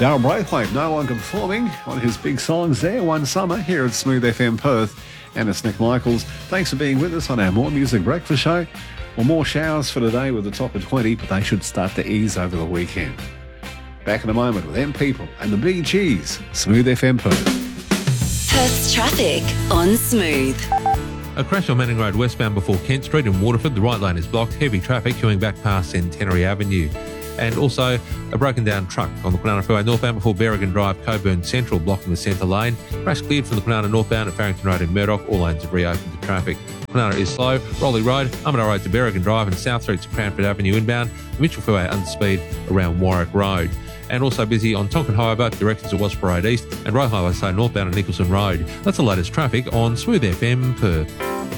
Darryl Braithwaite no longer performing one of his big songs there one summer here at Smooth FM Perth. And it's Nick Michaels. Thanks for being with us on our More Music Breakfast Show. Well, more showers for today with the top of 20, but they should start to ease over the weekend. Back in a moment with M People and the Bee Gees. Smooth FM Perth. Perth's traffic on Smooth. A crash on Manning Road westbound before Kent Street in Waterford. The right lane is blocked. Heavy traffic queuing back past Centenary Avenue. And also a broken down truck on the Kwinana Freeway northbound before Berrigan Drive, Coburn Central, blocking the centre lane. Crash cleared from the Kwinana northbound at Farrington Road in Murdoch. All lanes have reopened to traffic. Kwinana is slow. Rowley Road, Armadale Road to Berrigan Drive and South Street to Cranford Avenue inbound. The Mitchell Freeway under speed around Warwick Road. And also busy on Tonkin Highway both directions at Wasp Road East and Roe Highway Side northbound at Nicholson Road. That's the latest traffic on Smooth FM Perth.